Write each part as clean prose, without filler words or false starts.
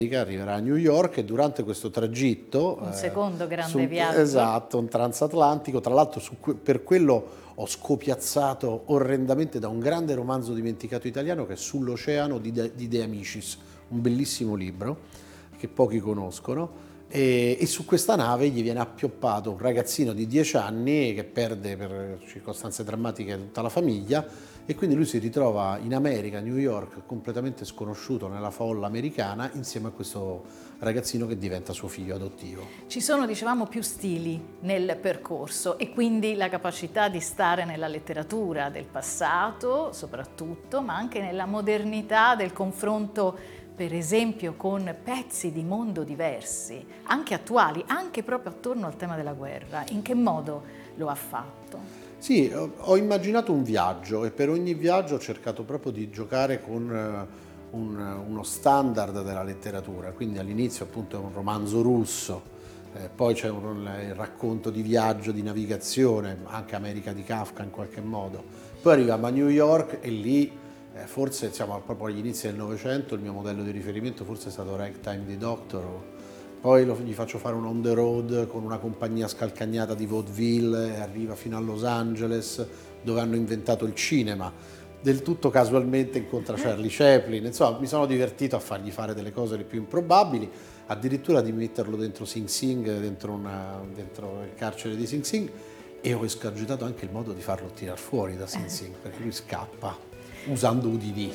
arriverà a New York e durante questo tragitto, Un secondo grande viaggio. esatto, un transatlantico, tra l'altro per quello ho scopiazzato orrendamente da un grande romanzo dimenticato italiano che è Sull'oceano di De Amicis, un bellissimo libro che pochi conoscono. E su questa nave gli viene appioppato un ragazzino di 10 anni che perde per circostanze drammatiche tutta la famiglia, e quindi lui si ritrova in America, a New York, completamente sconosciuto nella folla americana, insieme a questo ragazzino che diventa suo figlio adottivo. Ci sono, dicevamo, più stili nel percorso e quindi la capacità di stare nella letteratura del passato soprattutto, ma anche nella modernità del confronto, per esempio, con pezzi di mondo diversi, anche attuali, anche proprio attorno al tema della guerra. In che modo lo ha fatto? Sì, ho immaginato un viaggio e per ogni viaggio ho cercato proprio di giocare con uno standard della letteratura, quindi all'inizio appunto è un romanzo russo, poi c'è il racconto di viaggio, di navigazione, anche America di Kafka in qualche modo, poi arriviamo a New York e lì forse siamo proprio agli inizi del Novecento, il mio modello di riferimento forse è stato Ragtime di Doctor, poi gli faccio fare un on the road con una compagnia scalcagnata di vaudeville e arriva fino a Los Angeles dove hanno inventato il cinema. Del tutto casualmente incontra Charlie Chaplin, insomma mi sono divertito a fargli fare delle cose le più improbabili, addirittura di metterlo dentro Sing Sing, dentro il carcere di Sing Sing, e ho escogitato anche il modo di farlo tirar fuori da Sing Sing, perché lui scappa usando udini.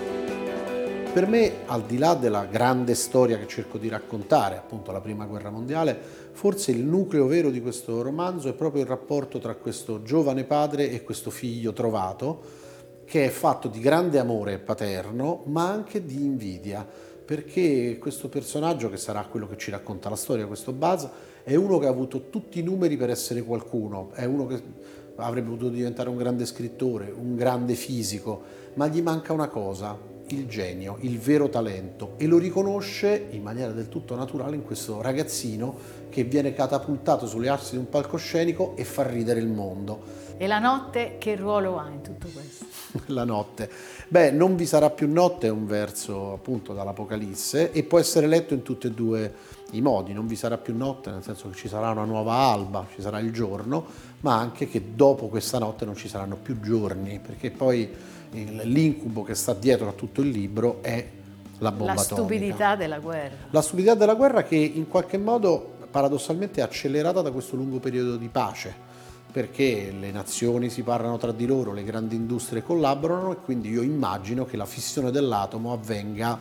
Per me, al di là della grande storia che cerco di raccontare, appunto la Prima Guerra Mondiale, forse il nucleo vero di questo romanzo è proprio il rapporto tra questo giovane padre e questo figlio trovato, che è fatto di grande amore paterno, ma anche di invidia, perché questo personaggio, che sarà quello che ci racconta la storia, questo Buzz, è uno che ha avuto tutti i numeri per essere qualcuno, è uno che avrebbe potuto diventare un grande scrittore, un grande fisico, ma gli manca una cosa: il genio, il vero talento, e lo riconosce in maniera del tutto naturale in questo ragazzino che viene catapultato sulle assi di un palcoscenico e fa ridere il mondo. E la notte che ruolo ha in tutto questo? La notte. Beh, non vi sarà più notte è un verso appunto dall'Apocalisse e può essere letto in tutti e due i modi. Non vi sarà più notte, nel senso che ci sarà una nuova alba, ci sarà il giorno, ma anche che dopo questa notte non ci saranno più giorni, perché poi l'incubo che sta dietro a tutto il libro è la bomba atomica. La stupidità della guerra. La stupidità della guerra, che in qualche modo paradossalmente è accelerata da questo lungo periodo di pace, perché le nazioni si parlano tra di loro, le grandi industrie collaborano, e quindi io immagino che la fissione dell'atomo avvenga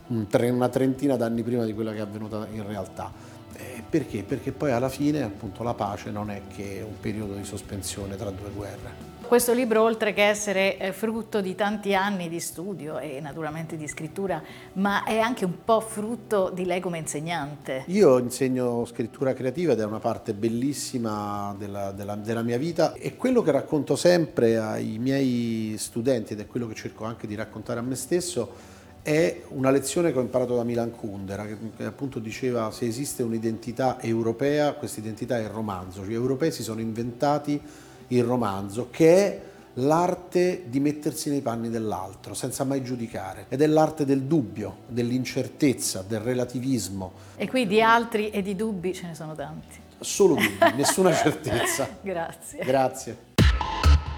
una trentina d'anni prima di quella che è avvenuta in realtà. Perché? Perché poi alla fine appunto la pace non è che un periodo di sospensione tra due guerre. Questo libro, oltre che essere frutto di tanti anni di studio e naturalmente di scrittura, ma è anche un po' frutto di lei come insegnante. Io insegno scrittura creativa ed è una parte bellissima della mia vita, e quello che racconto sempre ai miei studenti, ed è quello che cerco anche di raccontare a me stesso, è una lezione che ho imparato da Milan Kundera, che appunto diceva: se esiste un'identità europea, questa identità è il romanzo, cioè gli europei si sono inventati il romanzo, che è l'arte di mettersi nei panni dell'altro senza mai giudicare, ed è l'arte del dubbio, dell'incertezza, del relativismo. E qui di altri e di dubbi ce ne sono tanti. Solo dubbi, nessuna certezza. Grazie. Grazie.